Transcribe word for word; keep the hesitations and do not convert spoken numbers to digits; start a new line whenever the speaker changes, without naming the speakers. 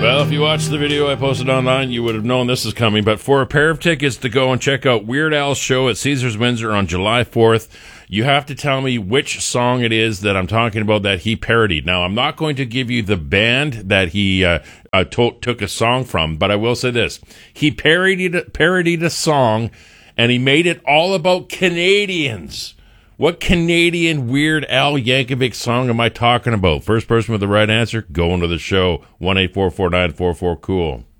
Well, if you watched the video I posted online, you would have known this is coming. But for a pair of tickets to go and check out Weird Al's show at Caesars Windsor on July fourth, you have to tell me which song it is that I'm talking about that he parodied. Now, I'm not going to give you the band that he uh, uh, to- took a song from, but I will say this. He parodied, parodied a song, and he made it all about Canadians. What Canadian Weird Al Yankovic song am I talking about? First person with the right answer, go into the show. one eight four four nine four four cool.